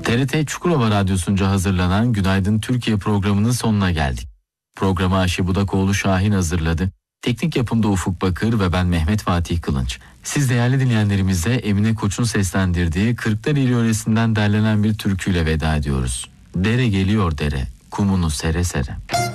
TRT Çukurova Radyosu'nca hazırlanan Günaydın Türkiye programının sonuna geldik. Programı Ayşe Budakoğlu Şahin hazırladı. Teknik yapımda Ufuk Bakır ve ben Mehmet Fatih Kılınç. Siz değerli dinleyenlerimize Emine Koç'un seslendirdiği Kırklareli yöresinden derlenen bir türküyle veda ediyoruz. Dere geliyor dere, kumunu sere sere.